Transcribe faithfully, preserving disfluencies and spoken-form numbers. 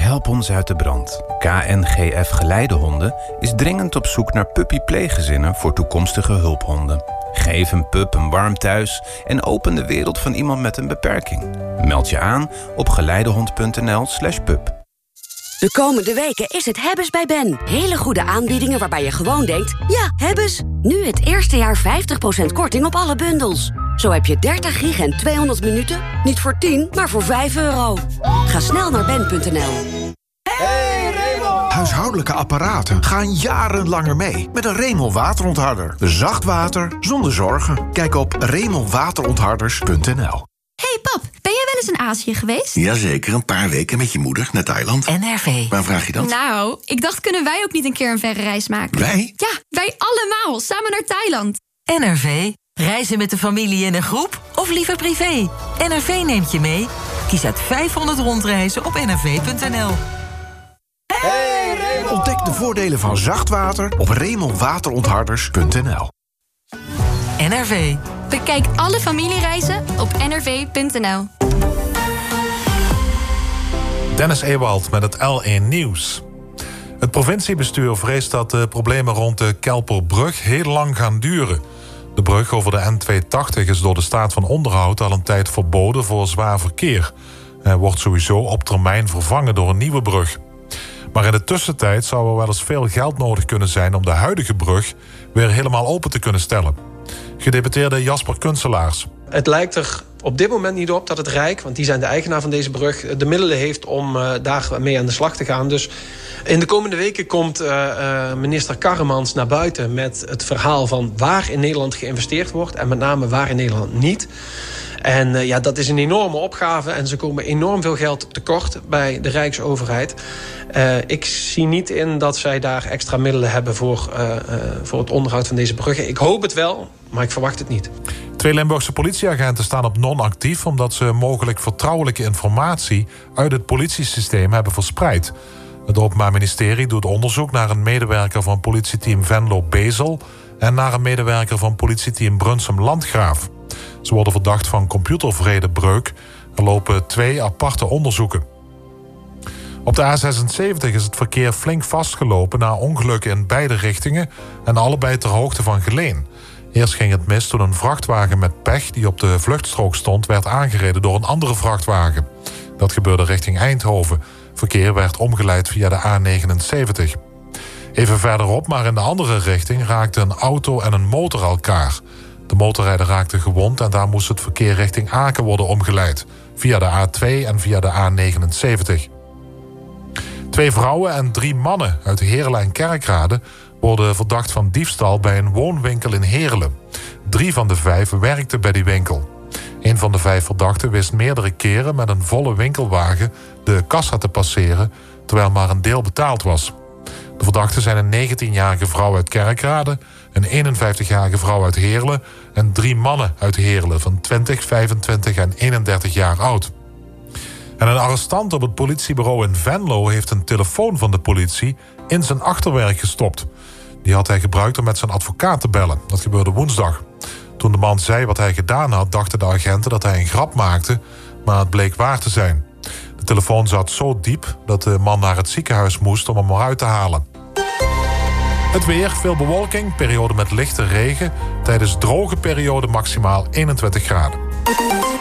Help ons uit de brand. K N G F Geleidehonden is dringend op zoek naar puppy-pleeggezinnen voor toekomstige hulphonden. Geef een pup een warm thuis en open de wereld van iemand met een beperking. Meld je aan op geleidehond punt n l slash pup. De komende weken is het Hebbes bij Ben. Hele goede aanbiedingen waarbij je gewoon denkt, ja, Hebbes. Nu het eerste jaar vijftig procent korting op alle bundels. Zo heb je dertig gig en tweehonderd minuten, niet voor tien, maar voor vijf euro. Ga snel naar ben punt n l. Hey Raymond! Huishoudelijke apparaten gaan jaren langer mee met een Raymond waterontharder. Zacht water zonder zorgen. Kijk op raymond waterontharders punt n l. Hey pap, ben jij wel eens in Azië geweest? Jazeker, een paar weken met je moeder naar Thailand. N R V. Waar vraag je dat? Nou, ik dacht, kunnen wij ook niet een keer een verre reis maken? Wij? Ja, wij allemaal, samen naar Thailand. N R V. Reizen met de familie in een groep of liever privé? N R V neemt je mee. Kies uit vijfhonderd rondreizen op n r v punt n l. Hey Raymond! Ontdek de voordelen van zacht water op raymond waterontharders punt n l. N R V. Bekijk alle familiereizen op n r v punt n l. Dennis Ewald met het L één Nieuws. Het provinciebestuur vreest dat de problemen rond de Kelperbrug heel lang gaan duren. De brug over de N tweehonderdtachtig is door de staat van onderhoud al een tijd verboden voor zwaar verkeer. Hij wordt sowieso op termijn vervangen door een nieuwe brug. Maar in de tussentijd zou er wel eens veel geld nodig kunnen zijn om de huidige brug weer helemaal open te kunnen stellen. Gedeputeerde Jasper Kunselaars. Het lijkt er op dit moment niet op dat het Rijk, want die zijn de eigenaar van deze brug, de middelen heeft om uh, daar mee aan de slag te gaan. Dus in de komende weken komt uh, uh, minister Karremans naar buiten met het verhaal van waar in Nederland geïnvesteerd wordt en met name waar in Nederland niet. En uh, ja, dat is een enorme opgave en ze komen enorm veel geld tekort bij de Rijksoverheid. Uh, ik zie niet in dat zij daar extra middelen hebben voor, uh, uh, voor het onderhoud van deze bruggen. Ik hoop het wel, maar ik verwacht het niet. Twee Limburgse politieagenten staan op non-actief omdat ze mogelijk vertrouwelijke informatie uit het politiesysteem hebben verspreid. Het Openbaar Ministerie doet onderzoek naar een medewerker van politieteam Venlo-Bezel en naar een medewerker van politieteam Brunsum-Landgraaf. Ze worden verdacht van computervredebreuk. Er lopen twee aparte onderzoeken. Op de A zesenzeventig is het verkeer flink vastgelopen na ongelukken in beide richtingen en allebei ter hoogte van Geleen. Eerst ging het mis toen een vrachtwagen met pech die op de vluchtstrook stond werd aangereden door een andere vrachtwagen. Dat gebeurde richting Eindhoven. Verkeer werd omgeleid via de A negenenzeventig. Even verderop, maar in de andere richting, raakten een auto en een motor elkaar. De motorrijder raakte gewond en daar moest het verkeer richting Aken worden omgeleid. Via de A twee en via de A negenenzeventig. Twee vrouwen en drie mannen uit Heerlen en Kerkrade worden verdacht van diefstal bij een woonwinkel in Heerlen. Drie van de vijf werkten bij die winkel. Een van de vijf verdachten wist meerdere keren met een volle winkelwagen de kassa te passeren, terwijl maar een deel betaald was. De verdachten zijn een negentienjarige vrouw uit Kerkrade, een eenenvijftigjarige vrouw uit Heerlen en drie mannen uit Heerlen van twintig, vijfentwintig en eenendertig jaar oud. En een arrestant op het politiebureau in Venlo heeft een telefoon van de politie in zijn achterwerk gestopt. Die had hij gebruikt om met zijn advocaat te bellen. Dat gebeurde woensdag. Toen de man zei wat hij gedaan had, dachten de agenten dat hij een grap maakte, maar het bleek waar te zijn. De telefoon zat zo diep dat de man naar het ziekenhuis moest om hem eruit te halen. Het weer, veel bewolking, periode met lichte regen. Tijdens droge periode maximaal eenentwintig graden.